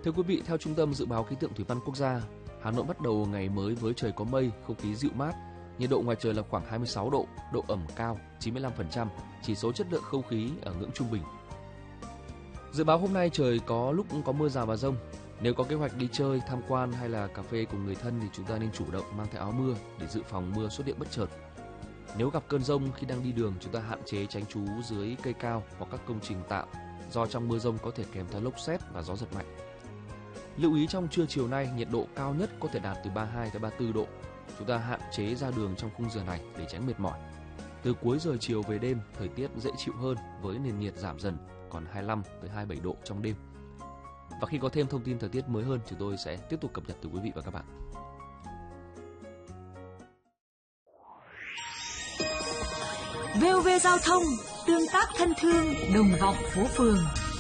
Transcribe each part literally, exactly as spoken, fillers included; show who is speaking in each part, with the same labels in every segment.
Speaker 1: Thưa quý vị, theo Trung tâm Dự báo Khí tượng Thủy văn Quốc gia, Hà Nội bắt đầu ngày mới với trời có mây, không khí dịu mát, nhiệt độ ngoài trời là khoảng hai mươi sáu độ, độ ẩm cao chín mươi lăm phần trăm, chỉ số chất lượng không khí ở ngưỡng trung bình. Dự báo hôm nay trời có lúc có mưa rào và dông. Nếu có kế hoạch đi chơi, tham quan hay là cà phê cùng người thân thì chúng ta nên chủ động mang theo áo mưa để dự phòng mưa xuất hiện bất chợt. Nếu gặp cơn dông khi đang đi đường, chúng ta hạn chế tránh trú dưới cây cao hoặc các công trình tạm, do trong mưa dông có thể kèm theo lốc sét và gió giật mạnh. Lưu ý trong trưa chiều nay, nhiệt độ cao nhất có thể đạt từ ba mươi hai tới ba mươi tư độ. Chúng ta hạn chế ra đường trong khung giờ này để tránh mệt mỏi. Từ cuối giờ chiều về đêm, thời tiết dễ chịu hơn với nền nhiệt giảm dần, còn hai mươi lăm tới hai mươi bảy độ trong đêm. Và khi có thêm thông tin thời tiết mới hơn, chúng tôi sẽ tiếp tục cập nhật từ quý vị và các bạn.
Speaker 2: vê o vê Giao thông, tương tác thân thương, đồng vọng phố phường.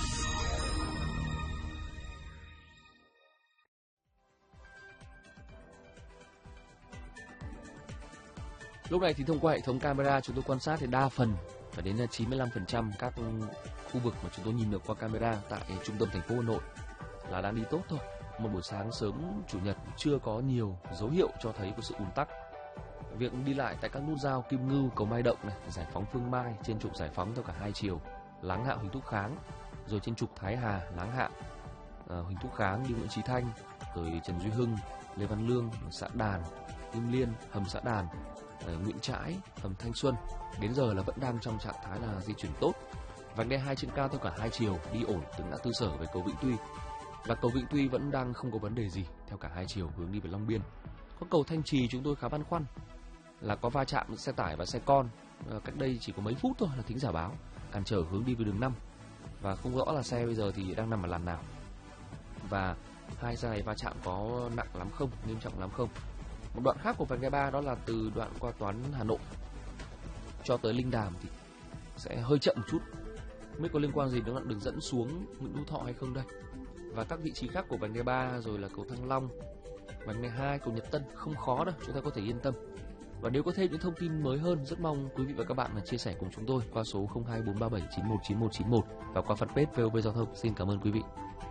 Speaker 1: Lúc này thì thông qua hệ thống camera chúng tôi quan sát thì đa phần, phải đến chín mươi lăm phần trăm các khu vực mà chúng tôi nhìn được qua camera tại trung tâm thành phố Hà Nội là đang đi tốt thôi. Một buổi sáng sớm chủ nhật chưa có nhiều dấu hiệu cho thấy có sự ùn tắc. Việc đi lại tại các nút giao Kim Ngưu, Cầu Mai Động này, Giải phóng Phương Mai trên trục Giải phóng theo cả hai chiều, Láng Hạ, Huỳnh Thúc Kháng, rồi trên trục Thái Hà, Láng Hạ, à, Huỳnh Thúc Kháng đi Nguyễn Chí Thanh, rồi Trần Duy Hưng, Lê Văn Lương, xã Đàn, Kim Liên, hầm xã Đàn, Nguyễn Trãi, hầm Thanh Xuân đến giờ là vẫn đang trong trạng thái là di chuyển tốt. Vành đai hai trên cao theo cả hai chiều đi ổn từ ngã tư Sở về cầu Vĩnh Tuy, và cầu Vĩnh Tuy vẫn đang không có vấn đề gì theo cả hai chiều hướng đi về Long Biên. Có cầu Thanh Trì chúng tôi khá băn khoăn là có va chạm xe tải và xe con à, cách đây chỉ có mấy phút thôi là thính giả báo cản trở hướng đi về đường năm, và không rõ là xe bây giờ thì đang nằm ở làn nào, và hai xe này va chạm có nặng lắm không, nghiêm trọng lắm không. Một đoạn khác của vành đai ba đó là từ đoạn qua Toán Hà Nội cho tới Linh Đàm thì sẽ hơi chậm một chút, mới có liên quan gì đến đoạn đường dẫn xuống Nguyễn Hữu Thọ hay không đây. Và các vị trí khác của vành đai ba rồi là cầu Thăng Long, vành đai hai, cầu Nhật Tân không khó đâu, chúng ta có thể yên tâm. Và nếu có thêm những thông tin mới hơn, rất mong quý vị và các bạn là chia sẻ cùng chúng tôi qua số không hai bốn ba bảy chín một chín một chín một và qua fanpage vê o vê Giao thông. Xin cảm ơn quý vị.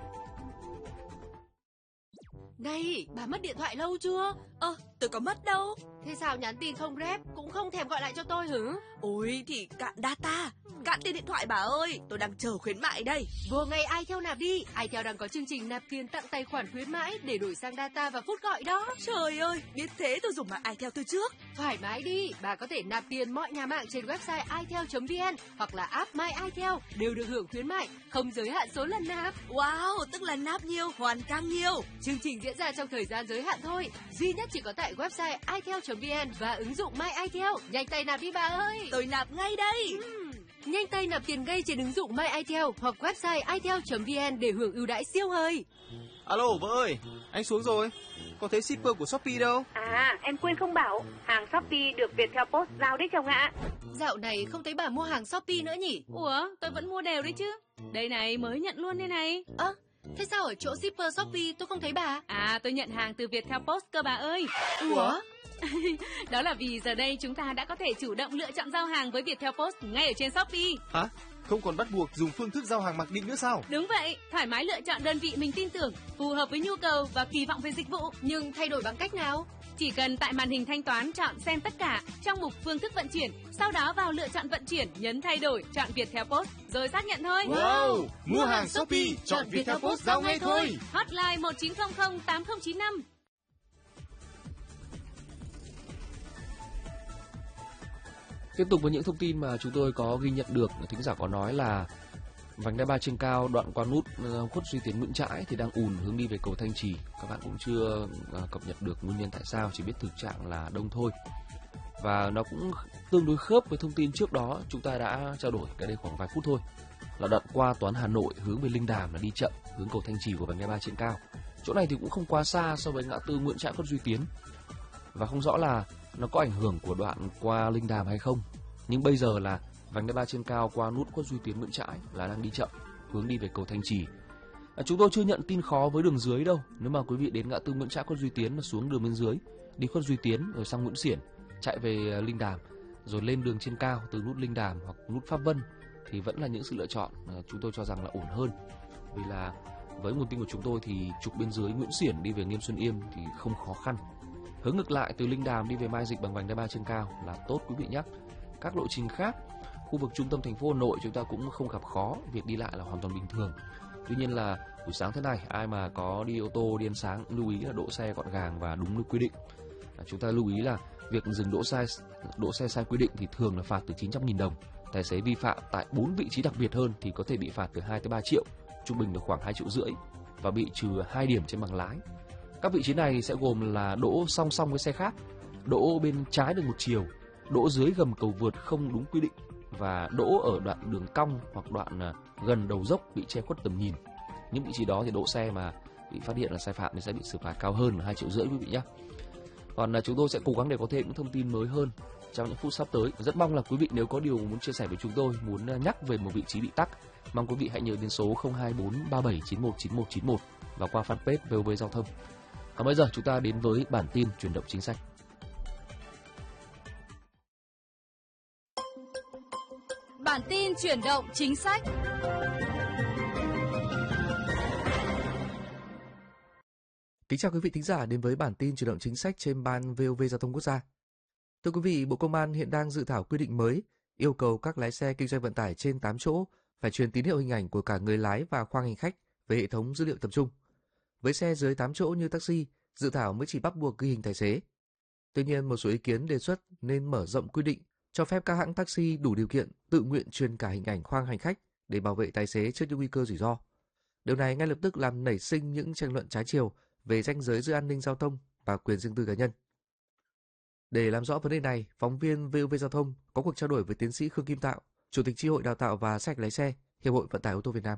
Speaker 3: Này, bà mất điện thoại lâu chưa?
Speaker 4: Ơ, tôi có mất đâu.
Speaker 3: Thế sao nhắn tin không rep, cũng không thèm gọi lại cho tôi hử?
Speaker 4: Ôi, thì cạn data, cạn tiền điện thoại bà ơi, tôi đang chờ khuyến mại đây.
Speaker 3: Vừa ngày iTel nạp đi, iTel đang có chương trình nạp tiền tặng tài khoản khuyến mãi để đổi sang data và phút gọi đó.
Speaker 4: Trời ơi, biết thế tôi dùng mạng iTel từ trước.
Speaker 3: Thoải mái đi, bà có thể nạp tiền mọi nhà mạng trên website itel chấm vn hoặc là app My iTel đều được hưởng khuyến mại, không giới hạn số lần nạp.
Speaker 4: Wow, tức là nạp nhiều, hoàn càng nhiều.
Speaker 3: Chương trình diễn ra trong thời gian giới hạn thôi, duy nhất chỉ có tại website itel chấm vn và ứng dụng My iTel. Nhanh tay nạp đi bà ơi.
Speaker 4: Tôi nạp ngay đây.
Speaker 3: Uhm. Nhanh tay nạp tiền ngay trên ứng dụng My iTel hoặc website itel chấm vn để hưởng ưu đãi siêu hời.
Speaker 5: Alo vợ ơi, anh xuống rồi. Có thấy shipper của Shopee đâu?
Speaker 6: À, em quên không bảo, hàng Shopee được Viettel Post giao đấy chồng ạ.
Speaker 3: Dạo này không thấy bà mua hàng Shopee nữa nhỉ?
Speaker 7: Ủa, tôi vẫn mua đều đấy chứ. Đây này, mới nhận luôn đây này.
Speaker 3: Ơ, à, thế sao ở chỗ shipper Shopee tôi không thấy bà?
Speaker 7: À, tôi nhận hàng từ Viettel Post cơ bà ơi.
Speaker 3: Ủa?
Speaker 7: Đó là vì giờ đây chúng ta đã có thể chủ động lựa chọn giao hàng với Viettel Post ngay ở trên Shopee.
Speaker 5: Hả? Không còn bắt buộc dùng phương thức giao hàng mặc định nữa sao?
Speaker 7: Đúng vậy, thoải mái lựa chọn đơn vị mình tin tưởng, phù hợp với nhu cầu và kỳ vọng về dịch vụ.
Speaker 3: Nhưng thay đổi bằng cách nào?
Speaker 7: Chỉ cần tại màn hình thanh toán chọn xem tất cả trong mục phương thức vận chuyển, sau đó vào lựa chọn vận chuyển, nhấn thay đổi, chọn Viettel Post rồi xác nhận thôi.
Speaker 5: Wow, mua hàng Shopee, chọn Viettel Post giao ngay thôi.
Speaker 7: Hotline một chín không không tám không chín năm.
Speaker 1: Tiếp tục với những thông tin mà chúng tôi có ghi nhận được, thính giả có nói là vành đai ba trên cao đoạn qua nút Khuất Duy Tiến Nguyễn Trãi thì đang ùn hướng đi về cầu Thanh Trì. Các bạn cũng chưa cập nhật được nguyên nhân tại sao, chỉ biết thực trạng là đông thôi. Và nó cũng tương đối khớp với thông tin trước đó chúng ta đã trao đổi cái đây khoảng vài phút thôi, là đoạn qua Toán Hà Nội hướng về Linh Đàm là đi chậm hướng cầu Thanh Trì của vành đai ba trên cao. Chỗ này thì cũng không quá xa so với ngã tư Nguyễn Trãi Khuất Duy Tiến, và không rõ là nó có ảnh hưởng của đoạn qua Linh Đàm hay không. Nhưng bây giờ là vành đai ba trên cao qua nút Khuất Duy Tiến Nguyễn Trãi là đang đi chậm hướng đi về cầu Thanh Trì. À, chúng tôi chưa nhận tin khó với đường dưới đâu. Nếu mà quý vị đến ngã tư Nguyễn Trãi Khuất Duy Tiến mà xuống đường bên dưới, đi Khuất Duy Tiến rồi sang Nguyễn Xiển, chạy về Linh Đàm rồi lên đường trên cao từ nút Linh Đàm hoặc nút Pháp Vân thì vẫn là những sự lựa chọn à, chúng tôi cho rằng là ổn hơn. Vì là với nguồn tin của chúng tôi thì trục bên dưới Nguyễn Xiển đi về Nghiêm Xuân Yêm thì không khó khăn. Hướng ngược lại từ Linh Đàm đi về Mai Dịch bằng vành đai ba trên cao là tốt quý vị nhé. Các lộ trình khác, khu vực trung tâm thành phố Hà Nội chúng ta cũng không gặp khó, việc đi lại là hoàn toàn bình thường. Tuy nhiên là buổi sáng thế này, ai mà có đi ô tô đi ăn sáng lưu ý là đỗ xe gọn gàng và đúng nơi quy định. À, chúng ta lưu ý là việc dừng đỗ sai đỗ xe sai quy định thì thường là phạt từ chín trăm nghìn đồng. Tài xế vi phạm tại bốn vị trí đặc biệt hơn thì có thể bị phạt từ hai tới ba triệu, trung bình là khoảng hai triệu rưỡi và bị trừ hai điểm trên bằng lái. Các vị trí này sẽ gồm là đỗ song song với xe khác, đỗ bên trái đường một chiều, đỗ dưới gầm cầu vượt không đúng quy định và đỗ ở đoạn đường cong hoặc đoạn gần đầu dốc bị che khuất tầm nhìn. Những vị trí đó thì đỗ xe mà bị phát hiện là sai phạm thì sẽ bị xử phạt cao hơn là hai triệu rưỡi quý vị nhé. Còn chúng tôi sẽ cố gắng để có thêm những thông tin mới hơn trong những phút sắp tới. Rất mong là quý vị nếu có điều muốn chia sẻ với chúng tôi, muốn nhắc về một vị trí bị tắc, mong quý vị hãy nhớ đến số không hai bốn ba bảy chín một chín một chín một và qua fanpage vê o vê Giao thông. Còn bây giờ chúng ta đến với bản tin chuyển động chính sách.
Speaker 7: Bản tin chuyển động chính sách.
Speaker 8: Kính chào quý vị thính giả đến với bản tin chuyển động chính sách trên ban vê o vê Giao thông Quốc gia. Thưa quý vị, Bộ Công an hiện đang dự thảo quy định mới yêu cầu các lái xe kinh doanh vận tải trên tám chỗ phải truyền tín hiệu hình ảnh của cả người lái và khoang hành khách về hệ thống dữ liệu tập trung. Với xe dưới tám chỗ như taxi, dự thảo mới chỉ bắt buộc ghi hình tài xế. Tuy nhiên, một số ý kiến đề xuất nên mở rộng quy định cho phép các hãng taxi đủ điều kiện tự nguyện truyền cả hình ảnh khoang hành khách để bảo vệ tài xế trước những nguy cơ rủi ro. Điều này ngay lập tức làm nảy sinh những tranh luận trái chiều về ranh giới giữa an ninh giao thông và quyền riêng tư cá nhân. Để làm rõ vấn đề này, phóng viên vê o vê Giao thông có cuộc trao đổi với tiến sĩ Khương Kim Tạo, Chủ tịch Chi hội Đào tạo và Sát hạch lái xe, Hiệp hội Vận tải ô tô Việt Nam.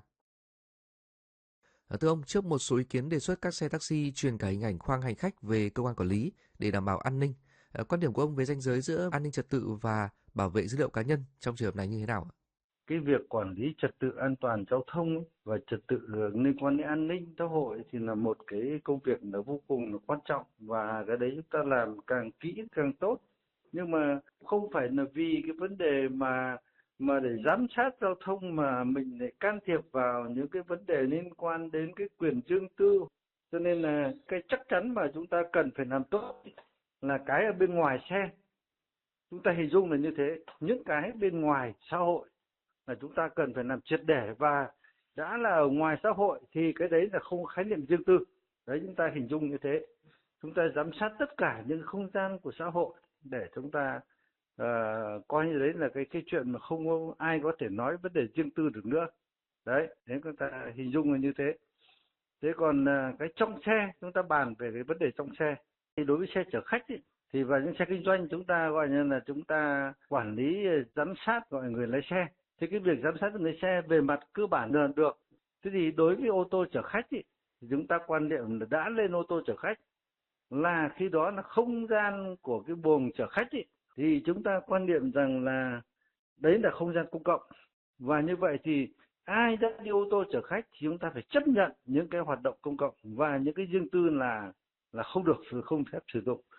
Speaker 8: Thưa ông, trước một số ý kiến đề xuất các xe taxi truyền cả hình ảnh khoang hành khách về cơ quan quản lý để đảm bảo an ninh, quan điểm của ông về ranh giới giữa an ninh trật tự và bảo vệ dữ liệu cá nhân trong trường hợp này như thế nào?
Speaker 9: Cái việc quản lý trật tự an toàn giao thông và trật tự liên quan đến an ninh xã hội thì là một cái công việc là vô cùng là quan trọng, và cái đấy chúng ta làm càng kỹ càng tốt. Nhưng mà không phải là vì cái vấn đề mà mà để giám sát giao thông mà mình lại can thiệp vào những cái vấn đề liên quan đến cái quyền riêng tư. Cho nên là cái chắc chắn mà chúng ta cần phải làm tốt là cái ở bên ngoài xe. Chúng ta hình dung là như thế, những cái bên ngoài xã hội là chúng ta cần phải làm triệt để, và đã là ở ngoài xã hội thì cái đấy là không khái niệm riêng tư. Đấy, chúng ta hình dung như thế. Chúng ta giám sát tất cả những không gian của xã hội để chúng ta uh, coi như đấy là cái cái chuyện mà không có ai có thể nói vấn đề riêng tư được nữa. Đấy, thế chúng ta hình dung là như thế. Thế còn uh, cái trong xe, chúng ta bàn về cái vấn đề trong xe. Thì đối với xe chở khách ý, thì vào những xe kinh doanh chúng ta gọi như là chúng ta quản lý giám sát gọi người lái xe. Thì cái việc giám sát người xe về mặt cơ bản là được. Thế thì đối với ô tô chở khách ý, thì chúng ta quan niệm là đã lên ô tô chở khách là khi đó là không gian của cái buồng chở khách ý, thì chúng ta quan niệm rằng là đấy là không gian công cộng. Và như vậy thì ai đã đi ô tô chở khách thì chúng ta phải chấp nhận những cái hoạt động công cộng, và những cái riêng tư là là không được, không phép sử dụng.